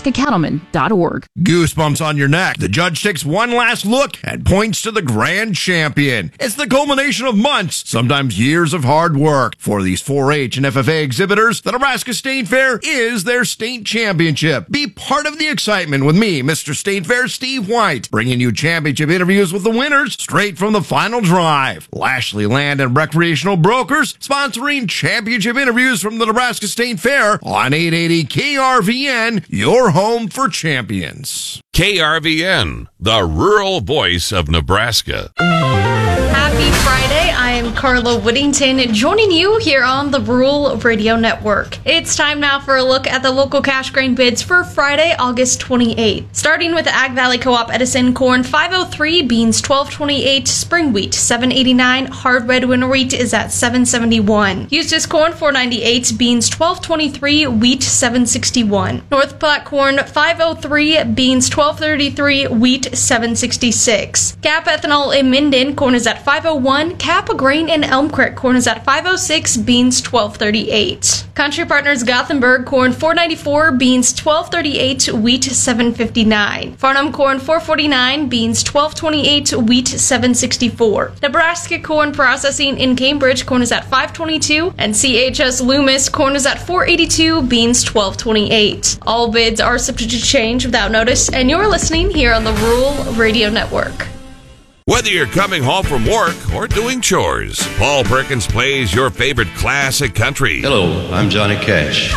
NebraskaCattlemen.org. Goosebumps on your neck. The judge takes one last look and points to the grand champion. It's the culmination of months, sometimes years of hard work. For these 4-H and FFA exhibitors, the Nebraska State Fair is their state championship. Be part of the excitement with me, Mr. State Fair Steve White, bringing you championship interviews with the winners straight from the final drive. Lashley Land and Recreational Brokers sponsoring championship interviews from the Nebraska State Fair on 880 KRVN, your home for champions. KRVN, the rural voice of Nebraska. Happy Friday. I am Carla Whittington joining you here on the Rural Radio Network. It's time now for a look at the local cash grain bids for Friday, August 28th. Starting with the Ag Valley Co-op Edison, corn 503, beans 1228, spring wheat 789, hard red winter wheat is at 771. Eustis corn 498, beans 1223, wheat 761. North Platte corn 503, beans 1233, wheat 766. Cap ethanol in Minden, corn is at 501, Cap grain in Elm Creek, corn is at 506, beans 1238. Country Partners Gothenburg, corn 494, beans 1238, wheat 759. Farnham corn 449, beans 1228, wheat 764. Nebraska corn processing in Cambridge, corn is at 522, and CHS Loomis, corn is at 482, beans 1228. All bids are subject to change without notice, and you're listening here on the Rural Radio Network. Whether you're coming home from work or doing chores, Paul Perkins plays your favorite classic country. Hello, I'm Johnny Cash.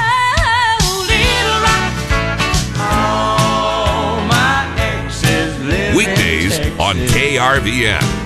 Weekdays on KRVN.